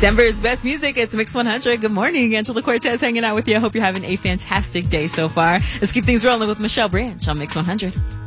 Denver's best music. It's Mix 100. Good morning. Angela Cortez hanging out with you. I hope you're having a fantastic day so far. Let's keep things rolling with Michelle Branch on Mix 100.